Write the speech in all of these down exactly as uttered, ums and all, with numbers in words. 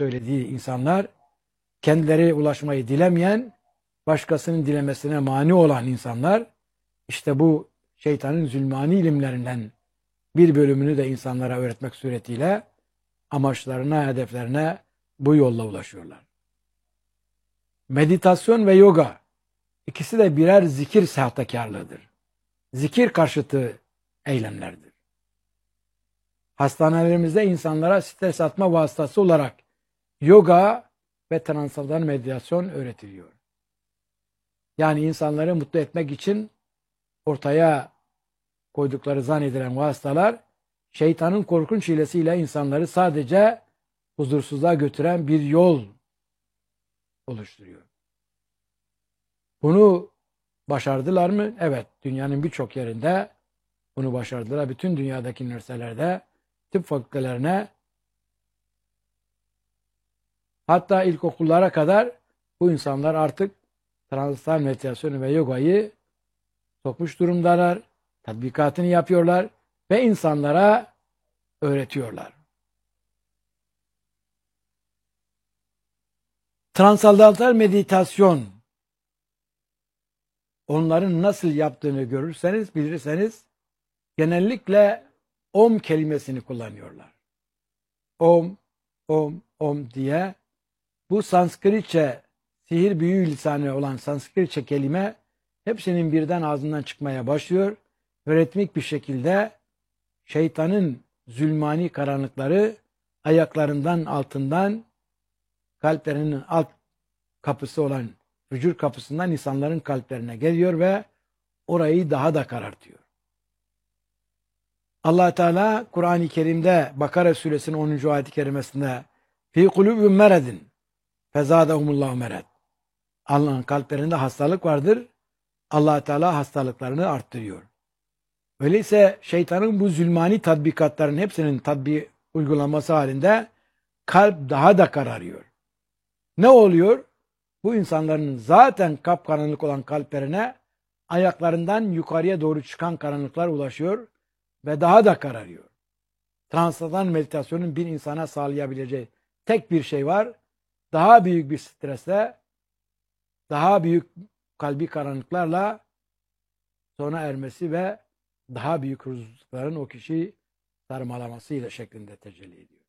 söylediği insanlar, kendileri ulaşmayı dilemeyen, başkasının dilemesine mani olan insanlar, işte bu şeytanın zulmani ilimlerinden bir bölümünü de insanlara öğretmek suretiyle amaçlarına, hedeflerine bu yolla ulaşıyorlar. Meditasyon ve yoga ikisi de birer zikir sahtekarlığıdır. Zikir karşıtı eylemlerdir. Hastanelerimizde insanlara stres atma vasıtası olarak yoga ve transandantal meditasyon öğretiliyor. Yani insanları mutlu etmek için ortaya koydukları zannedilen vasıtalar, şeytanın korkunç hilesiyle insanları sadece huzursuzluğa götüren bir yol oluşturuyor. Bunu başardılar mı? Evet, dünyanın birçok yerinde bunu başardılar. Bütün dünyadaki üniversitelerde, tıp fakültelerine, hatta ilkokullara kadar bu insanlar artık transandantal meditasyonu ve yogayı sokmuş durumdalar, tatbikatını yapıyorlar ve insanlara öğretiyorlar. Transandantal meditasyon, onların nasıl yaptığını görürseniz, bilirseniz, genellikle Om kelimesini kullanıyorlar. Om, Om, Om diye. Bu Sanskritçe, sihir büyü lisanı olan Sanskritçe kelime hepsinin birden ağzından çıkmaya başlıyor ve ritmik bir şekilde şeytanın zulmani karanlıkları ayaklarından, altından, kalplerinin alt kapısı olan vücut kapısından insanların kalplerine geliyor ve orayı daha da karartıyor. Allah Teala Kur'an-ı Kerim'de Bakara suresinin onuncu ayet-i kerimesinde fi kulubihim meredin fezadehumullahu mered. Allah'ın kalplerinde hastalık vardır. Allah Teala hastalıklarını arttırıyor. Öyleyse şeytanın bu zulmani tatbikatların hepsinin tatbi uygulanması halinde kalp daha da kararıyor. Ne oluyor? Bu insanların zaten kapkaranlık olan kalplerine ayaklarından yukarıya doğru çıkan karanlıklar ulaşıyor ve daha da kararıyor. Transandantal meditasyonun bir insana sağlayabileceği tek bir şey var. Daha büyük bir stresle, daha büyük kalbi karanlıklarla sona ermesi ve daha büyük huzursuzlukların o kişiyi sarmalamasıyla şeklinde tecelli ediyor.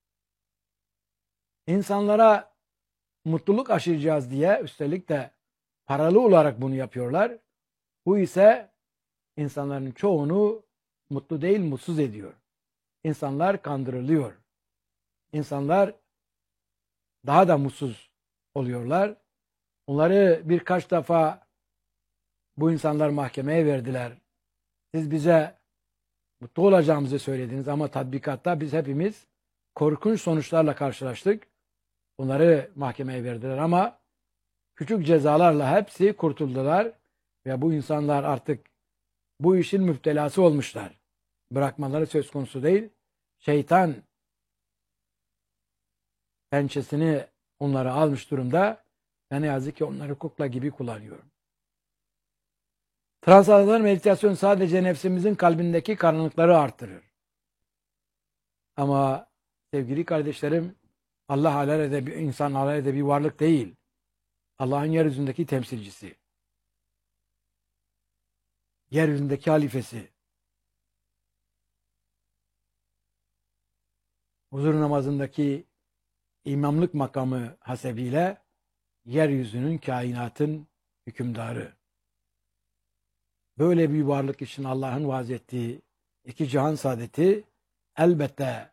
İnsanlara mutluluk aşıracağız diye üstelik de paralı olarak bunu yapıyorlar. Bu ise insanların çoğunu mutlu değil, mutsuz ediyor. İnsanlar kandırılıyor. İnsanlar daha da mutsuz oluyorlar. Onları birkaç defa bu insanlar mahkemeye verdiler. Siz bize mutlu olacağımızı söylediniz ama tatbikatta biz hepimiz korkunç sonuçlarla karşılaştık. Onları mahkemeye verdiler ama küçük cezalarla hepsi kurtuldular ve bu insanlar artık bu işin müptelası olmuşlar. Bırakmaları söz konusu değil. Şeytan pençesini onları almış durumda ve ne yazık ki onları kukla gibi kullanıyor. Transandantal meditasyon sadece nefsimizin kalbindeki karanlıkları artırır. Ama sevgili kardeşlerim, Allah alelade bir insan, alelade bir varlık değil. Allah'ın yeryüzündeki temsilcisi. Yeryüzündeki halifesi. Huzur namazındaki imamlık makamı hasebiyle yeryüzünün, kainatın hükümdarı. Böyle bir varlık için Allah'ın vaaz ettiği iki cihan saadeti elbette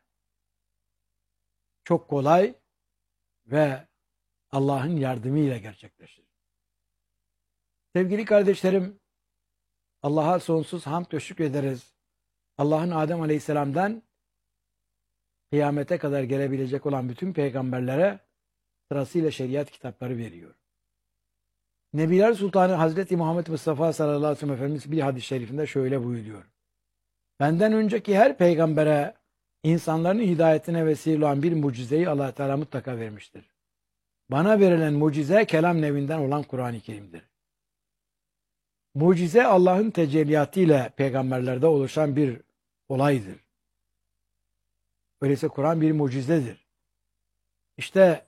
çok kolay ve Allah'ın yardımıyla gerçekleşir. Sevgili kardeşlerim, Allah'a sonsuz hamd ve şükrederiz. Allah'ın Adem Aleyhisselam'dan kıyamete kadar gelebilecek olan bütün peygamberlere sırasıyla şeriat kitapları veriyor. Nebiler Sultanı Hazreti Muhammed Mustafa sallallahu aleyhi ve sellem Efendimiz bir hadis-i şerifinde şöyle buyuruyor. Benden önceki her peygambere insanların hidayetine vesile olan bir mucizeyi Allah Teala mutlaka vermiştir. Bana verilen mucize kelam nevinden olan Kur'an-ı Kerim'dir. Mucize Allah'ın tecelliyatı ile peygamberlerde oluşan bir olaydır. Öyleyse Kur'an bir mucizedir. İşte